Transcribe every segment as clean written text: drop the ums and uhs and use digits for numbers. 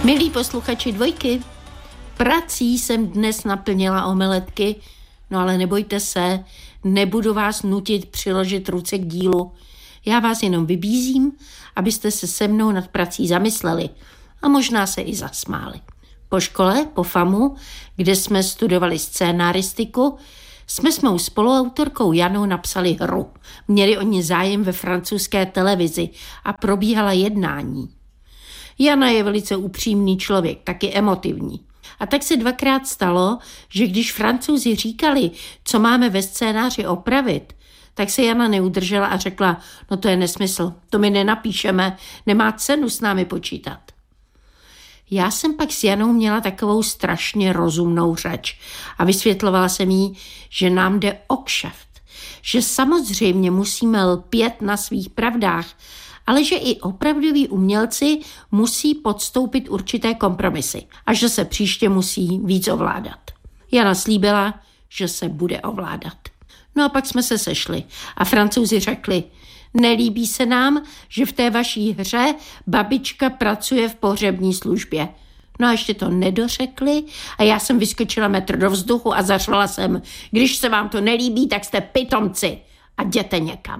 Milí posluchači Dvojky, prací jsem dnes naplnila omeletky, no ale nebojte se, nebudu vás nutit přiložit ruce k dílu. Já vás jenom vybízím, abyste se se mnou nad prací zamysleli a možná se i zasmáli. Po škole, po FAMu, kde jsme studovali scénaristiku, jsme s mou spoluautorkou Janou napsali hru. Měli o ní zájem ve francouzské televizi a probíhala jednání. Jana je velice upřímný člověk, taky emotivní. A tak se dvakrát stalo, že když Francouzi říkali, co máme ve scénáři opravit, tak se Jana neudržela a řekla, no to je nesmysl, to my nenapíšeme, nemá cenu s námi počítat. Já jsem pak s Janou měla takovou strašně rozumnou řeč a vysvětlovala jsem jí, že nám jde o kšeft, že samozřejmě musíme lpět na svých pravdách, ale že i opravdoví umělci musí podstoupit určité kompromisy a že se příště musí víc ovládat. Jana slíbila, že se bude ovládat. No a pak jsme se sešli a Francouzi řekli, nelíbí se nám, že v té vaší hře babička pracuje v pohřební službě. No a ještě to nedořekli a já jsem vyskočila metr do vzduchu a zařvala jsem, když se vám to nelíbí, tak jste pitomci a jděte někam.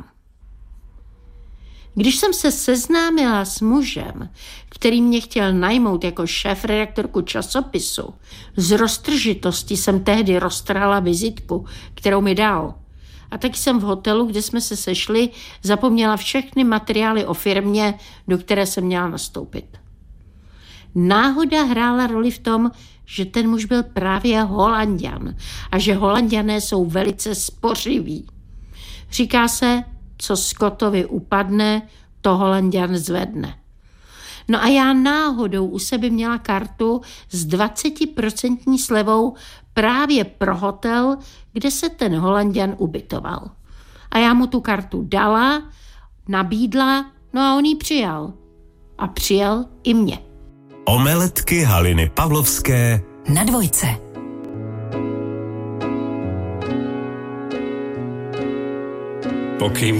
Když jsem se seznámila s mužem, který mě chtěl najmout jako šéfredaktorku časopisu, z roztržitosti jsem tehdy roztrhala vizitku, kterou mi dal. A taky jsem v hotelu, kde jsme se sešli, zapomněla všechny materiály o firmě, do které jsem měla nastoupit. Náhoda hrála roli v tom, že ten muž byl právě Holanďan a že Holanďané jsou velice spořiví. Říká se, co Scottovi upadne, to Holanďan zvedne. No a já náhodou u sebe měla kartu s 20% slevou právě pro hotel, kde se ten Holanďan ubytoval. A já mu tu kartu dala, nabídla, no a on ji přijal. A přijal i mě. Omeletky Haliny Pavlovské na Dvojce. Pokým